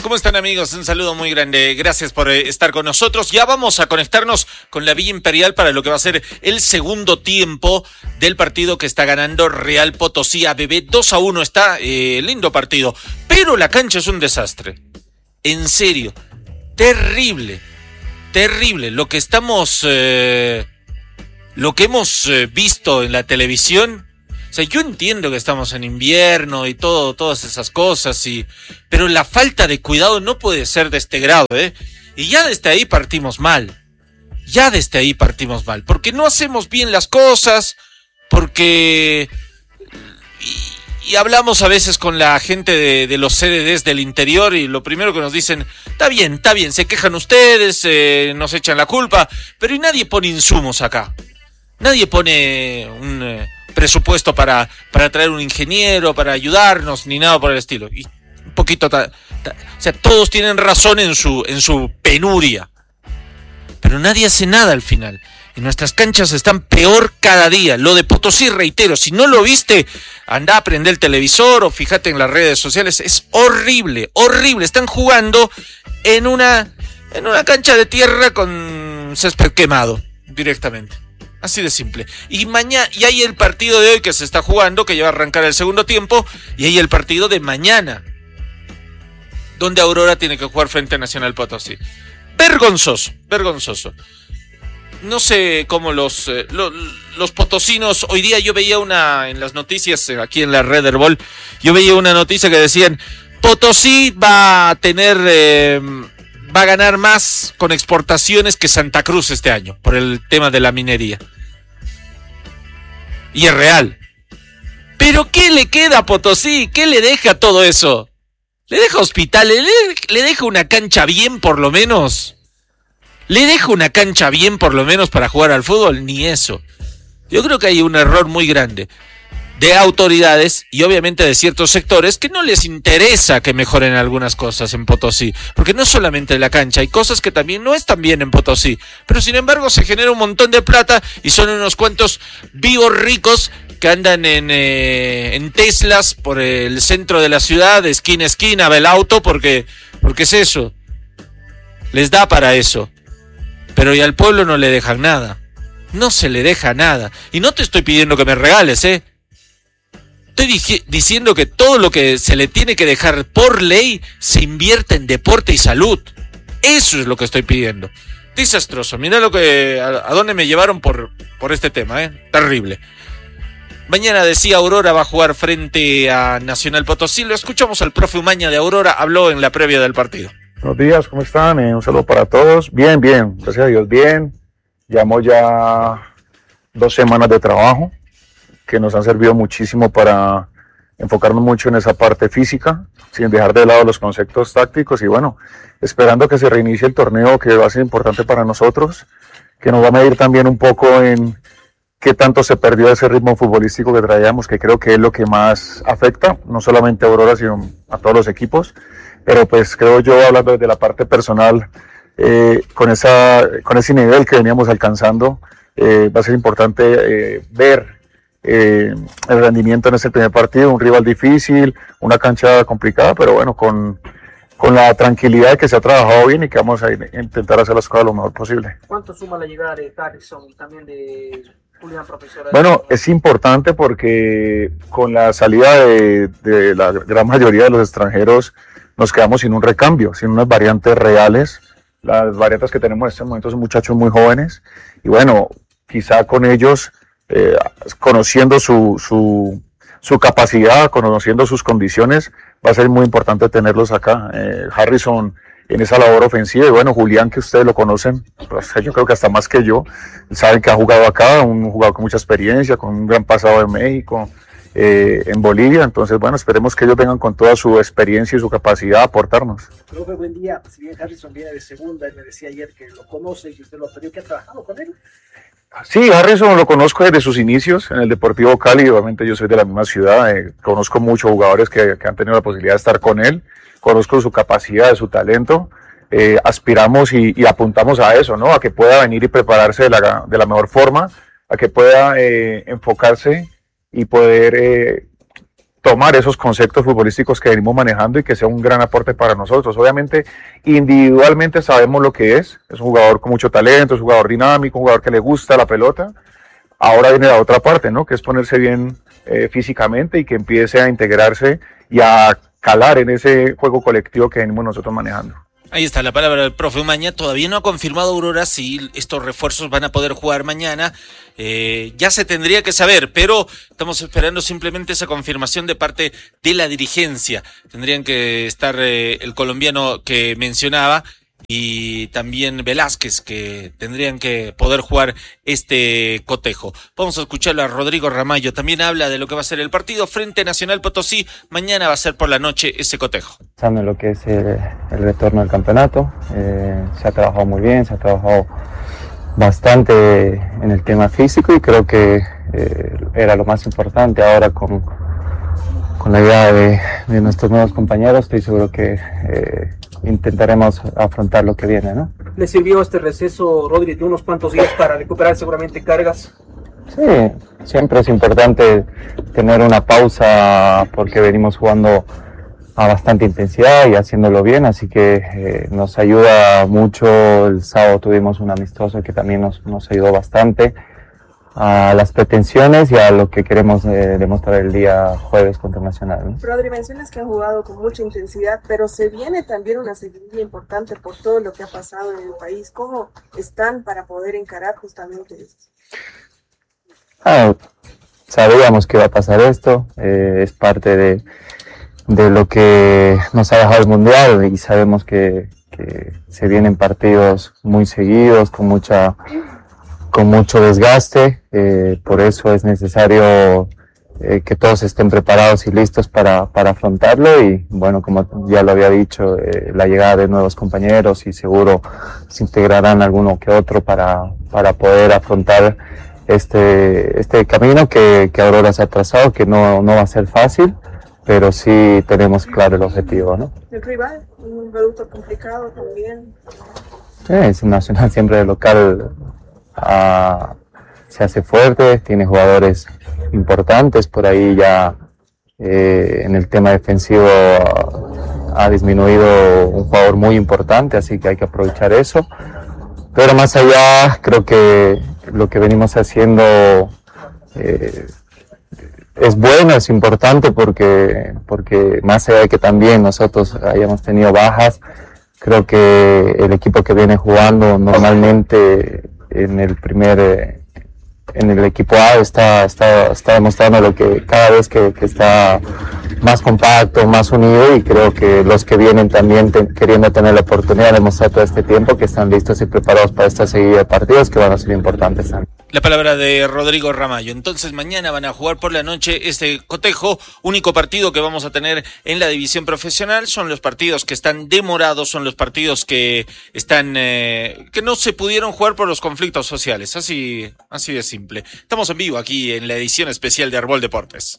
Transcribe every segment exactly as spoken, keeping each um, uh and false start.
¿Cómo están, amigos? Un saludo muy grande. Gracias por eh, estar con nosotros. Ya vamos a conectarnos con la Villa Imperial para lo que va a ser el segundo tiempo del partido que está ganando Real Potosí A B B. dos a uno está, eh, lindo partido. Pero la cancha es un desastre. En serio. Terrible. Terrible. Lo que estamos... Eh, lo que hemos eh, visto en la televisión... O sea, yo entiendo que estamos en invierno y todo, todas esas cosas, y pero la falta de cuidado no puede ser de este grado, ¿eh? Y ya desde ahí partimos mal. Ya desde ahí partimos mal. Porque no hacemos bien las cosas, porque... Y, y hablamos a veces con la gente de, de los C D Ds del interior y lo primero que nos dicen, está bien, está bien, se quejan ustedes, eh, nos echan la culpa, pero y nadie pone insumos acá. Nadie pone un... Eh, presupuesto para, para traer un ingeniero, para ayudarnos, ni nada por el estilo. Y un poquito, ta, ta, o sea, todos tienen razón en su, en su penuria. Pero nadie hace nada al final. Y nuestras canchas están peor cada día. Lo de Potosí, reitero, si no lo viste, anda a prender el televisor o fíjate en las redes sociales. Es horrible, horrible. Están jugando en una, en una cancha de tierra con césped quemado, directamente. Así de simple. Y mañana, y hay el partido de hoy que se está jugando, que ya va a arrancar el segundo tiempo, y hay el partido de mañana, donde Aurora tiene que jugar frente a Nacional Potosí. Vergonzoso, vergonzoso. No sé cómo los, eh, los, los potosinos, hoy día yo veía una, en las noticias, aquí en la Red Herbol, yo veía una noticia que decían, Potosí va a tener... Eh, va a ganar más con exportaciones que Santa Cruz este año, por el tema de la minería. Y es real. ¿Pero qué le queda a Potosí? ¿Qué le deja todo eso? ¿Le deja hospitales? ¿Le, le deja una cancha bien por lo menos? ¿Le deja una cancha bien por lo menos para jugar al fútbol? Ni eso. Yo creo que hay un error muy grande de autoridades y obviamente de ciertos sectores que no les interesa que mejoren algunas cosas en Potosí, porque no solamente la cancha, hay cosas que también no están bien en Potosí, pero sin embargo se genera un montón de plata y son unos cuantos vivos ricos que andan en, eh, en Teslas por el centro de la ciudad, de esquina a esquina, va el auto, porque, porque es eso, les da para eso, pero y al pueblo no le dejan nada, no se le deja nada, y no te estoy pidiendo que me regales, eh, estoy dij- diciendo que todo lo que se le tiene que dejar por ley se invierte en deporte y salud. Eso es lo que estoy pidiendo. Desastroso. Mirá lo que a, a dónde me llevaron por, por este tema, ¿eh? Terrible. Mañana decía Aurora va a jugar frente a Nacional Potosí. Lo escuchamos al profe Umaña de Aurora. Habló en la previa del partido. Buenos días, ¿cómo están? Eh, un saludo para todos. Bien, bien. Gracias a Dios, bien. Llevamos ya dos semanas de trabajo que nos han servido muchísimo para enfocarnos mucho en esa parte física, sin dejar de lado los conceptos tácticos y bueno, esperando que se reinicie el torneo que va a ser importante para nosotros, que nos va a medir también un poco en qué tanto se perdió ese ritmo futbolístico que traíamos, que creo que es lo que más afecta, no solamente a Aurora, sino a todos los equipos, pero pues creo yo, hablando desde la parte personal, eh, con, esa, con ese nivel que veníamos alcanzando, eh, va a ser importante eh, ver Eh, el rendimiento en ese primer partido, un rival difícil, una cancha complicada, pero bueno, con, con la tranquilidad de que se ha trabajado bien y que vamos a ir, intentar hacer las cosas lo mejor posible. ¿Cuánto suma la llegada de Harrison y también de Julián, profesora? Bueno, es importante porque con la salida de, de la gran mayoría de los extranjeros nos quedamos sin un recambio, sin unas variantes reales. Las variantes que tenemos en este momento son muchachos muy jóvenes y bueno, quizá con ellos Eh, conociendo su, su, su capacidad, conociendo sus condiciones, va a ser muy importante tenerlos acá. Eh, Harrison en esa labor ofensiva y bueno, Julián, que ustedes lo conocen, pues, yo creo que hasta más que yo, saben que ha jugado acá, un jugador con mucha experiencia, con un gran pasado en México, eh, en Bolivia, entonces bueno, esperemos que ellos vengan con toda su experiencia y su capacidad a aportarnos. Profe, buen día. Si bien Harrison viene de segunda, y me decía ayer que lo conoce y que usted lo ha pedido, que ha trabajado con él. Sí, Harrison lo conozco desde sus inicios en el Deportivo Cali, obviamente yo soy de la misma ciudad, eh, conozco muchos jugadores que, que han tenido la posibilidad de estar con él, conozco su capacidad, su talento, eh, aspiramos y, y apuntamos a eso, ¿no? A que pueda venir y prepararse de la, de la mejor forma, a que pueda eh, enfocarse y poder eh, tomar esos conceptos futbolísticos que venimos manejando y que sea un gran aporte para nosotros. Obviamente, individualmente sabemos lo que es, es un jugador con mucho talento, es un jugador dinámico, un jugador que le gusta la pelota. Ahora viene la otra parte, ¿no? Que es ponerse bien eh, físicamente y que empiece a integrarse y a calar en ese juego colectivo que venimos nosotros manejando. Ahí está la palabra del profe Umaña. Todavía no ha confirmado Aurora si estos refuerzos van a poder jugar mañana. Eh, ya se tendría que saber, pero estamos esperando simplemente esa confirmación de parte de la dirigencia. Tendrían que estar eh, el colombiano que mencionaba y también Velázquez, que tendrían que poder jugar este cotejo. Vamos a escucharlo a Rodrigo Ramallo. También habla de lo que va a ser el partido frente a Nacional Potosí. Mañana va a ser por la noche ese cotejo. Pensando en lo que es el, el retorno al campeonato, eh, se ha trabajado muy bien, se ha trabajado bastante en el tema físico y creo que eh, era lo más importante ahora con, con la idea de, de nuestros nuevos compañeros. Estoy seguro que eh, intentaremos afrontar lo que viene, ¿no? ¿Le sirvió este receso, Rodri, de unos cuantos días para recuperar seguramente cargas? Sí, siempre es importante tener una pausa porque venimos jugando a bastante intensidad y haciéndolo bien, así que eh, nos ayuda mucho. El sábado tuvimos un amistoso que también nos, nos ayudó bastante a las pretensiones y a lo que queremos eh, demostrar el día jueves contra Nacional, ¿no? Rodri, mencionas que han jugado con mucha intensidad, pero se viene también una seguidilla importante por todo lo que ha pasado en el país. ¿Cómo están para poder encarar justamente esto? Ah, sabíamos que iba a pasar esto, eh, es parte de, de lo que nos ha dejado el Mundial y sabemos que, que se vienen partidos muy seguidos, con mucha con mucho desgaste, eh, por eso es necesario eh, que todos estén preparados y listos para, para afrontarlo y bueno, como ya lo había dicho, eh, la llegada de nuevos compañeros y seguro se integrarán alguno que otro para, para poder afrontar este, este camino que, que Aurora se ha trazado, que no, no va a ser fácil, pero sí tenemos claro el objetivo, ¿no? El rival, un producto complicado también. Sí, es Nacional siempre de local. Uh, se hace fuerte, tiene jugadores importantes, por ahí ya eh, en el tema defensivo uh, ha disminuido un jugador muy importante, así que hay que aprovechar eso, pero más allá creo que lo que venimos haciendo eh, es bueno, es importante porque, porque más allá de que también nosotros hayamos tenido bajas, creo que el equipo que viene jugando normalmente en el primer eh, en el equipo A está, está, está demostrando lo que cada vez que, que está más compacto, más unido, y creo que los que vienen también te, queriendo tener la oportunidad de mostrar todo este tiempo que están listos y preparados para esta seguida de partidos que van a ser importantes también. La palabra de Rodrigo Ramallo. Entonces mañana van a jugar por la noche este cotejo, único partido que vamos a tener en la división profesional. Son los partidos que están demorados, son los partidos que están eh, que no se pudieron jugar por los conflictos sociales, así, así de simple. Estamos en vivo aquí en la edición especial de Arbol Deportes.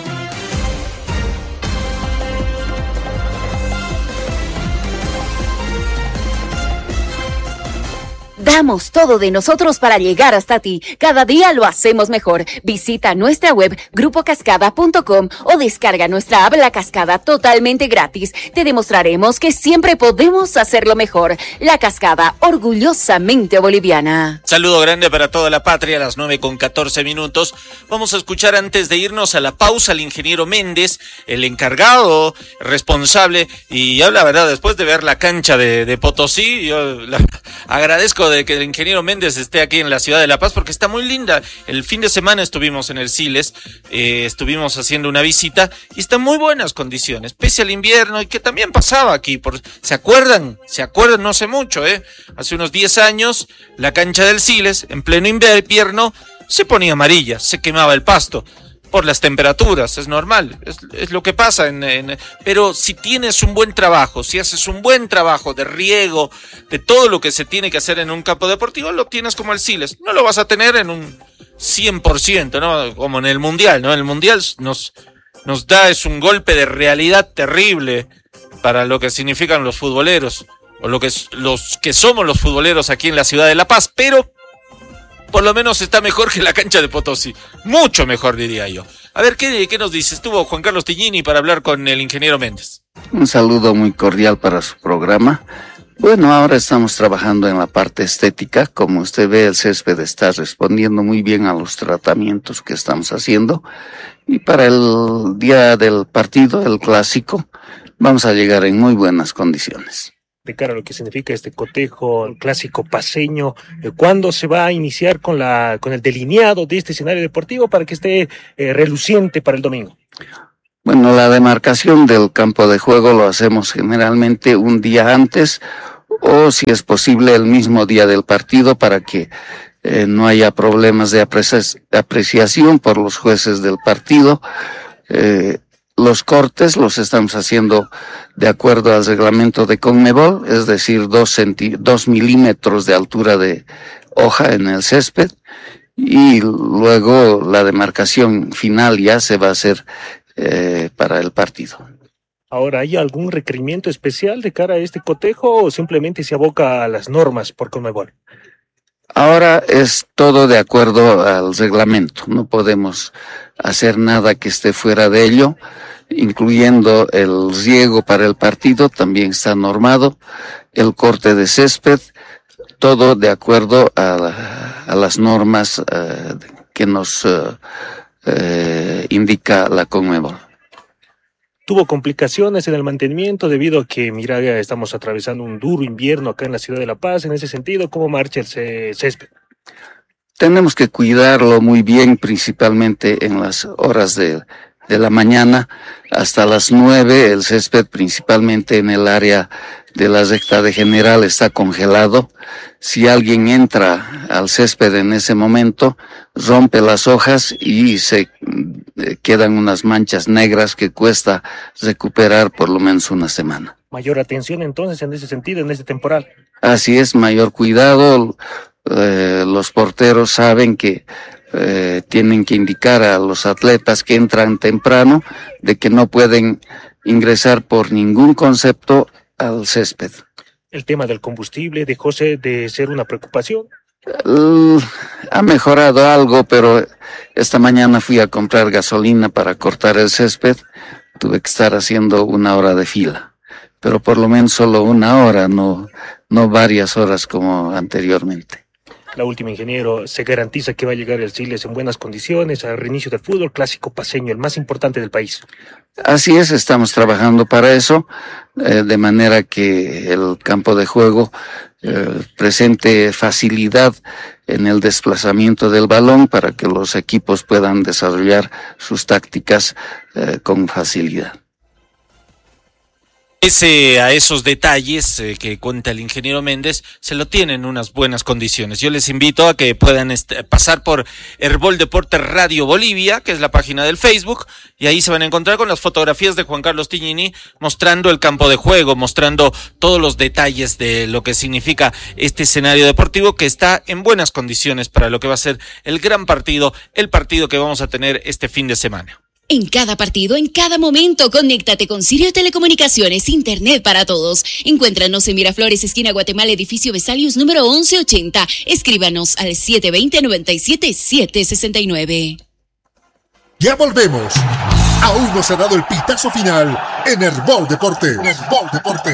Damos todo de nosotros para llegar hasta ti. Cada día lo hacemos mejor. Visita nuestra web grupo cascada punto com o descarga nuestra app La Cascada totalmente gratis. Te demostraremos que siempre podemos hacerlo mejor. La Cascada, orgullosamente boliviana. Saludo grande para toda la patria a las nueve con catorce minutos. Vamos a escuchar antes de irnos a la pausa al ingeniero Méndez, el encargado, responsable, y yo la verdad, después de ver la cancha de, de Potosí, yo la, agradezco de que el ingeniero Méndez esté aquí en la ciudad de La Paz porque está muy linda. El fin de semana estuvimos en el Siles, eh, estuvimos haciendo una visita y está en muy buenas condiciones, pese al invierno, y que también pasaba aquí. Por, ¿Se acuerdan? ¿Se acuerdan? No hace mucho, ¿eh? Hace unos diez años, la cancha del Siles, en pleno invierno, se ponía amarilla, se quemaba el pasto. Por las temperaturas, es normal, es, es lo que pasa. En, en, pero si tienes un buen trabajo, si haces un buen trabajo de riego, de todo lo que se tiene que hacer en un campo deportivo, lo tienes como el Siles. No lo vas a tener en un cien por ciento, ¿no? Como en el Mundial, ¿no? El Mundial nos, nos da, es un golpe de realidad terrible para lo que significan los futboleros, o lo que, los que somos los futboleros aquí en la ciudad de La Paz, pero por lo menos está mejor que la cancha de Potosí. Mucho mejor, diría yo. A ver, ¿qué, qué nos dice? Estuvo Juan Carlos Tignini para hablar con el ingeniero Méndez. Un saludo muy cordial para su programa. Bueno, ahora estamos trabajando en la parte estética. Como usted ve, el césped está respondiendo muy bien a los tratamientos que estamos haciendo. Y para el día del partido, el clásico, vamos a llegar en muy buenas condiciones. De cara a lo que significa este cotejo, el clásico paceño, ¿cuándo se va a iniciar con la con el delineado de este escenario deportivo para que esté eh, reluciente para el domingo? Bueno, la demarcación del campo de juego lo hacemos generalmente un día antes o, si es posible, el mismo día del partido para que eh, no haya problemas de aprecia- apreciación por los jueces del partido. Eh, Los cortes los estamos haciendo de acuerdo al reglamento de CONMEBOL, es decir, dos, centi- dos milímetros de altura de hoja en el césped, y luego la demarcación final ya se va a hacer eh, para el partido. Ahora, ¿hay algún requerimiento especial de cara a este cotejo o simplemente se aboca a las normas por CONMEBOL? Ahora es todo de acuerdo al reglamento, no podemos hacer nada que esté fuera de ello, incluyendo el riego para el partido, también está normado, el corte de césped, todo de acuerdo a, la, a las normas uh, que nos uh, uh, indica la CONMEBOL. ¿Tuvo complicaciones en el mantenimiento debido a que, mira, ya estamos atravesando un duro invierno acá en la ciudad de La Paz? En ese sentido, ¿cómo marcha el césped? Tenemos que cuidarlo muy bien, principalmente en las horas de, de la mañana hasta las nueve. El césped, principalmente en el área de la recta de General, está congelado. Si alguien entra al césped en ese momento, rompe las hojas y se eh, quedan unas manchas negras que cuesta recuperar por lo menos una semana. Mayor atención entonces en ese sentido, en este temporal. Así es, mayor cuidado. Eh, los porteros saben que eh, tienen que indicar a los atletas que entran temprano de que no pueden ingresar por ningún concepto al césped. ¿El tema del combustible dejó de ser una preocupación? Uh, ha mejorado algo, pero esta mañana fui a comprar gasolina para cortar el césped. Tuve que estar haciendo una hora de fila, pero por lo menos solo una hora, no, no varias horas como anteriormente. La última, ingeniero, ¿se garantiza que va a llegar el Siles en buenas condiciones al reinicio del fútbol clásico paceño, el más importante del país? Así es, estamos trabajando para eso, eh, de manera que el campo de juego eh, presente facilidad en el desplazamiento del balón para que los equipos puedan desarrollar sus tácticas eh, con facilidad. Ese, a esos detalles eh, que cuenta el ingeniero Méndez, se lo tienen en unas buenas condiciones. Yo les invito a que puedan est- pasar por Herbol Deporte Radio Bolivia, que es la página del Facebook, y ahí se van a encontrar con las fotografías de Juan Carlos Tignini mostrando el campo de juego, mostrando todos los detalles de lo que significa este escenario deportivo, que está en buenas condiciones para lo que va a ser el gran partido, el partido que vamos a tener este fin de semana. En cada partido, en cada momento, conéctate con Sirio Telecomunicaciones, Internet para todos. Encuéntranos en Miraflores, esquina Guatemala, edificio Vesalius, número once ochenta. Escríbanos al siete dos cero, nueve siete, siete seis nueve. Ya volvemos. Aún no se ha dado el pitazo final en Herbol Deportes. Herbol Deportes.